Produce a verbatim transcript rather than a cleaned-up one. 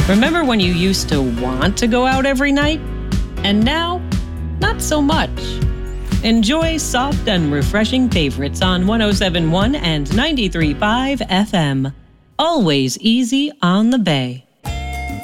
Remember when you used to want to go out every night? And now, not so much. Enjoy soft and refreshing favorites on one oh seven point one and ninety-three point five F M. Always easy on the Bay.